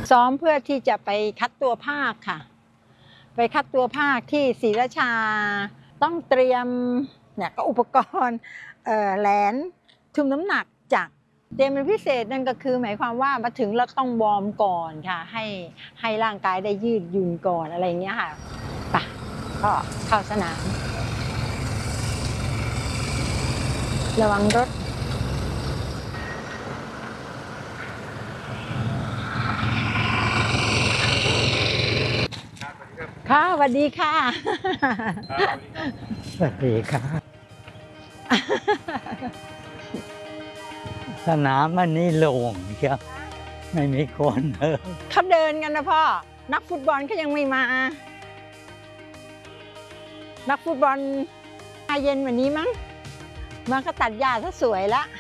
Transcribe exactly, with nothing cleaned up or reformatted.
ซ้อมเพื่อที่จะไปคัดตัวภาคค่ะไปคัดตัวภาคที่ศรีราชาต้องเตรียมเนี่ยก็อุปกรณ์แหลนทุ่มน้ำหนักจากเตรียมเป็นพิเศษนั่นก็คือหมายความว่ามาถึงเราต้องวอร์มก่อนค่ะให้ให้ร่างกายได้ยืดหยุ่นก่อนอะไรเงี้ยค่ะไปก็เข้าสนามระวังรถค่ะสวัสดีค่ะสวัสดีครับสนามมันนี่โล่งเชียวไม่มีคนเออเขาเดินกันนะพ่อนักฟุตบอลเขายังไม่มานักฟุตบอลมาเย็นวันนี้มั้งมันก็ตัดหญ้าซะสวยละ